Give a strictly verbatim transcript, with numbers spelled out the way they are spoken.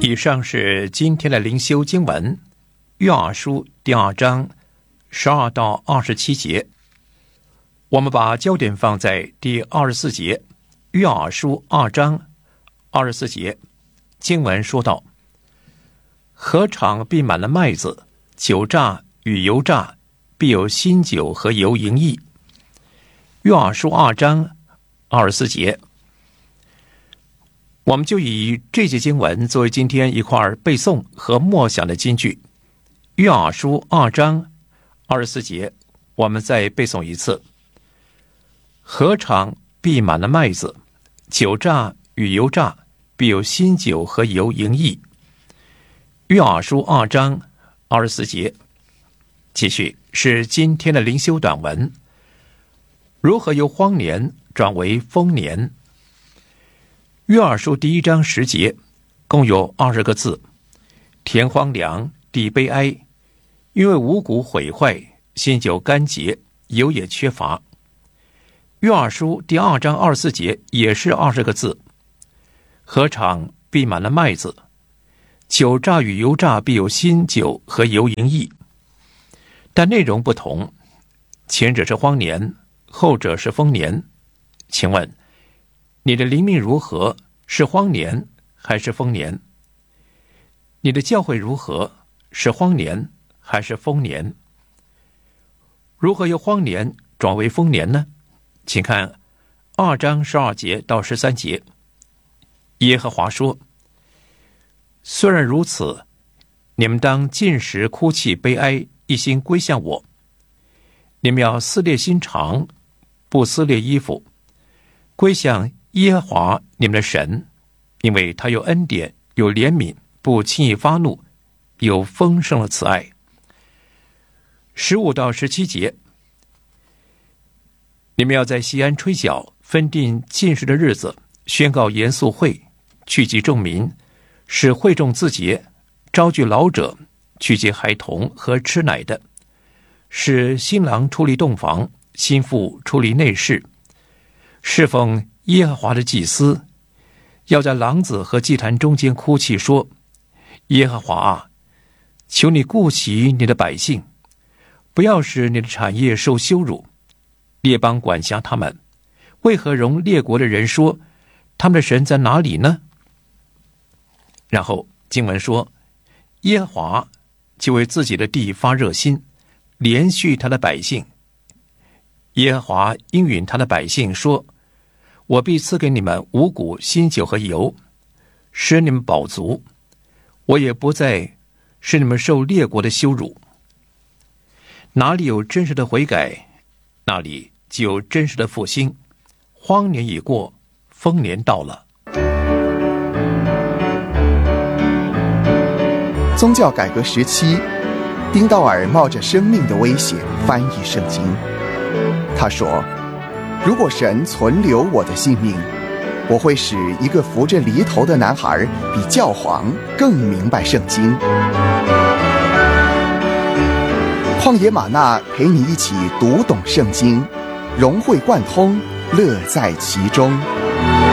以上是今天的灵修经文，约珥书第二章十二到二十七节。我们把焦点放在第二十四节，约珥书二章二十四节，经文说道：禾场必满了麦子，酒榨与油榨，必有新酒和油盈溢。约珥书二章二十四节，我们就以这节经文作为今天一块背诵和默想的金句。约珥书二章二十四节，我们再背诵一次：禾场必满了麦子，酒榨与油榨，必有新酒和油盈溢。约珥书二章二十四节。继续是今天的灵修短文，如何由荒年转为丰年。约珥书第一章十节，共有二十个字：田荒凉，地悲哀，因为五谷毁坏，新酒干竭，油也缺乏。约珥书第二章二十四节也是二十个字：禾场必满了麦子，酒榨与油榨必有新酒和油盈溢。但内容不同，前者是荒年，后者是丰年。请问你的灵命如何？是荒年还是丰年？你的教会如何？是荒年还是丰年？如何由荒年转为丰年呢？请看二章十二节到十三节。耶和华说：虽然如此，你们当禁食哭泣悲哀，一心归向我。你们要撕裂心肠，不撕裂衣服，归向耶和华你们的神，因为他有恩典，有怜悯，不轻易发怒，有丰盛的慈爱。十五到十七节，你们要在西安吹角，分定禁食的日子，宣告严肃会，聚集众民，使会众自洁，招聚老者，聚集孩童和吃奶的，使新郎出离洞房，新妇出离内室，侍奉耶和华的祭司，要在廊子和祭坛中间哭泣说：耶和华啊，求你顾惜你的百姓，不要使你的产业受羞辱。列邦管辖他们，为何容列国的人说他们的神在哪里呢？然后经文说，耶和华就为自己的地发热心，连续他的百姓。耶和华应允他的百姓说：我必赐给你们五谷新酒和油，使你们饱足，我也不再使你们受列国的羞辱。哪里有真实的悔改，那里就有真实的复兴。荒年已过，丰年到了。 宗教改革时期，丁道尔冒着生命的危险翻译圣经。他说：如果神存留我的性命，我会使一个扶着犁头的男孩比教皇更明白圣经。旷野玛纳陪你一起读懂圣经，融会贯通，乐在其中。